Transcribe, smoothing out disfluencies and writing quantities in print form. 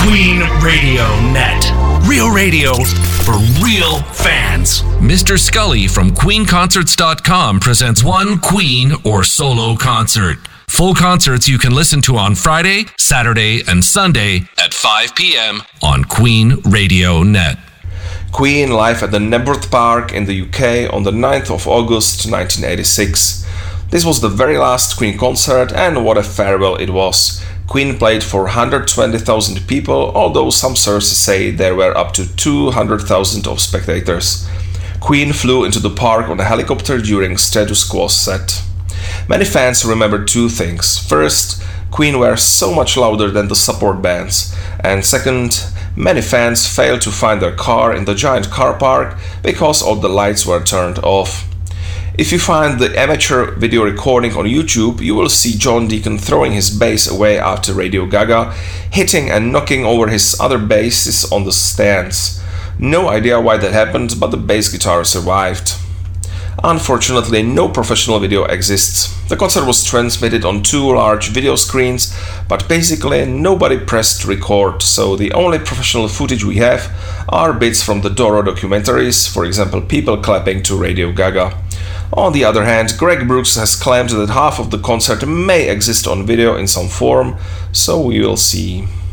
Queen Radio Net. Real radio for real fans. Mr. Scully from QueenConcerts.com presents one Queen or solo concert. Full concerts you can listen to on Friday, Saturday, and Sunday at 5 p.m. on Queen Radio Net. Queen live at the Knebworth Park in the UK on the 9th of August 1986. This was the very last Queen concert, and what a farewell it was. Queen played for 120,000 people, although some sources say there were up to 200,000 of spectators. Queen flew into the park on a helicopter during Status Quo's set. Many fans remember two things. First, Queen were so much louder than the support bands, and second, many fans failed to find their car in the giant car park because all the lights were turned off. If you find the amateur video recording on YouTube, you will see John Deacon throwing his bass away after Radio Gaga, hitting and knocking over his other basses on the stands. No idea why that happened, but the bass guitar survived. Unfortunately, no professional video exists. The concert was transmitted on two large video screens, but basically nobody pressed record, so the only professional footage we have are bits from the Doro documentaries, for example people clapping to Radio Gaga. On the other hand, Greg Brooks has claimed that half of the concert may exist on video in some form, so we will see.